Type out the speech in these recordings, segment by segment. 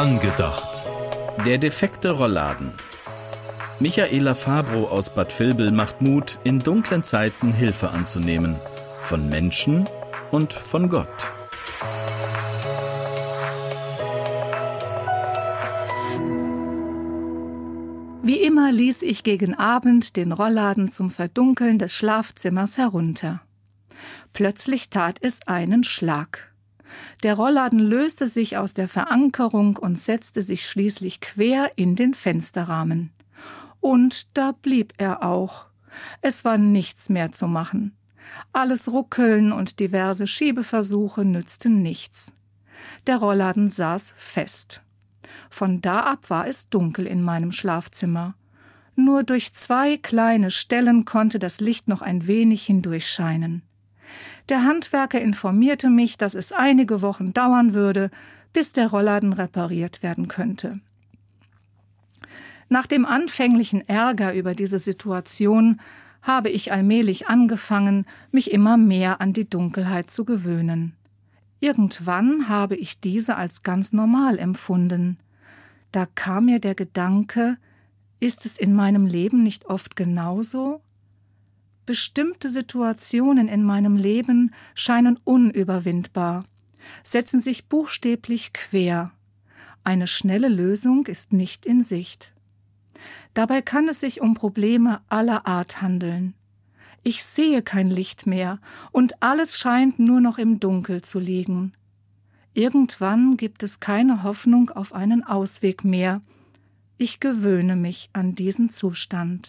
Angedacht. Der defekte Rollladen. Michaela Fabro aus Bad Vilbel macht Mut, in dunklen Zeiten Hilfe anzunehmen. Von Menschen und von Gott. Wie immer ließ ich gegen Abend den Rollladen zum Verdunkeln des Schlafzimmers herunter. Plötzlich tat es einen Schlag. Der Rollladen löste sich aus der Verankerung und setzte sich schließlich quer in den Fensterrahmen. Und da blieb er auch. Es war nichts mehr zu machen. Alles Ruckeln und diverse Schiebeversuche nützten nichts. Der Rollladen saß fest. Von da ab war es dunkel in meinem Schlafzimmer. Nur durch 2 kleine Stellen konnte das Licht noch ein wenig hindurchscheinen. Der Handwerker informierte mich, dass es einige Wochen dauern würde, bis der Rollladen repariert werden könnte. Nach dem anfänglichen Ärger über diese Situation habe ich allmählich angefangen, mich immer mehr an die Dunkelheit zu gewöhnen. Irgendwann habe ich diese als ganz normal empfunden. Da kam mir der Gedanke, ist es in meinem Leben nicht oft genauso? Bestimmte Situationen in meinem Leben scheinen unüberwindbar, setzen sich buchstäblich quer. Eine schnelle Lösung ist nicht in Sicht. Dabei kann es sich um Probleme aller Art handeln. Ich sehe kein Licht mehr und alles scheint nur noch im Dunkel zu liegen. Irgendwann gibt es keine Hoffnung auf einen Ausweg mehr. Ich gewöhne mich an diesen Zustand.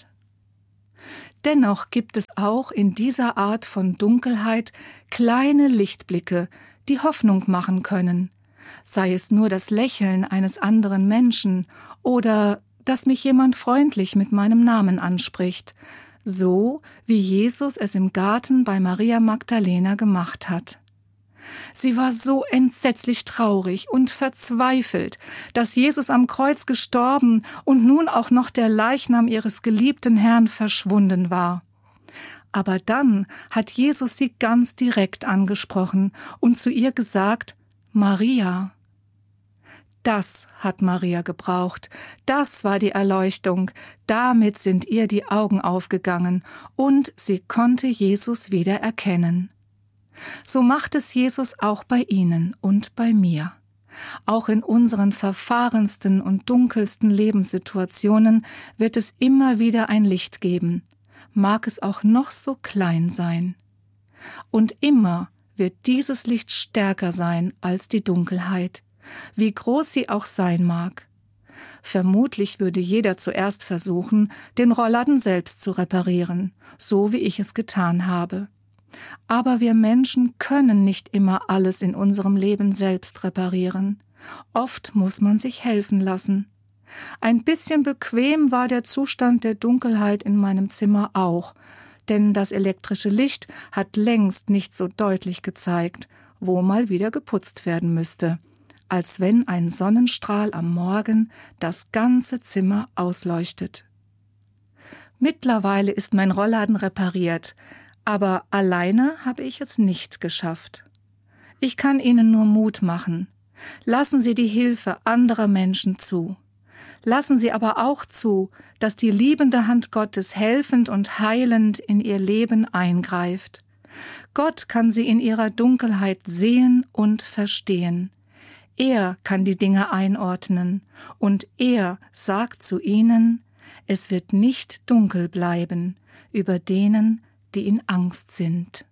Dennoch gibt es auch in dieser Art von Dunkelheit kleine Lichtblicke, die Hoffnung machen können. Sei es nur das Lächeln eines anderen Menschen oder dass mich jemand freundlich mit meinem Namen anspricht, so wie Jesus es im Garten bei Maria Magdalena gemacht hat. Sie war so entsetzlich traurig und verzweifelt, dass Jesus am Kreuz gestorben und nun auch noch der Leichnam ihres geliebten Herrn verschwunden war. Aber dann hat Jesus sie ganz direkt angesprochen und zu ihr gesagt: Maria. Das hat Maria gebraucht, das war die Erleuchtung, damit sind ihr die Augen aufgegangen und sie konnte Jesus wieder erkennen. So macht es Jesus auch bei Ihnen und bei mir. Auch in unseren verfahrensten und dunkelsten Lebenssituationen wird es immer wieder ein Licht geben, mag es auch noch so klein sein. Und immer wird dieses Licht stärker sein als die Dunkelheit, wie groß sie auch sein mag. Vermutlich würde jeder zuerst versuchen, den Rollladen selbst zu reparieren, so wie ich es getan habe. Aber wir Menschen können nicht immer alles in unserem Leben selbst reparieren. Oft muss man sich helfen lassen. Ein bisschen bequem war der Zustand der Dunkelheit in meinem Zimmer auch, denn das elektrische Licht hat längst nicht so deutlich gezeigt, wo mal wieder geputzt werden müsste, als wenn ein Sonnenstrahl am Morgen das ganze Zimmer ausleuchtet. Mittlerweile ist mein Rollladen repariert, aber alleine habe ich es nicht geschafft. Ich kann Ihnen nur Mut machen. Lassen Sie die Hilfe anderer Menschen zu. Lassen Sie aber auch zu, dass die liebende Hand Gottes helfend und heilend in Ihr Leben eingreift. Gott kann Sie in Ihrer Dunkelheit sehen und verstehen. Er kann die Dinge einordnen und er sagt zu Ihnen: Es wird nicht dunkel bleiben über denen, die in Angst sind.